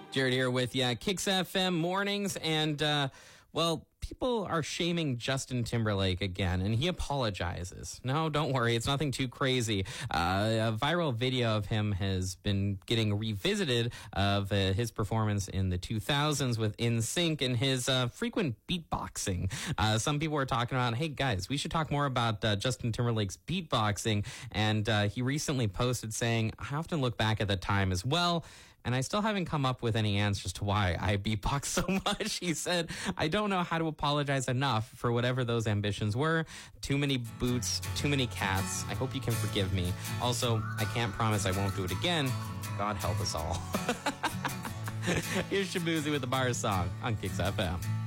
Jared here with you. Kicks FM mornings, and people are shaming Justin Timberlake again, and he apologizes. No, don't worry, it's nothing too crazy. A viral video of him has been getting revisited of his performance in the 2000s with NSYNC and his frequent beatboxing. Some people are talking about, hey guys, we should talk more about Justin Timberlake's beatboxing, and he recently posted saying, I often look back at that time as well, and I still haven't come up with any answers to why I beatbox so much. He said, I don't know how to apologize enough for whatever those ambitions were. Too many boots, too many cats. I hope you can forgive me. Also, I can't promise I won't do it again. God help us all. Here's Shabuzi with the Bar song on Kicks FM.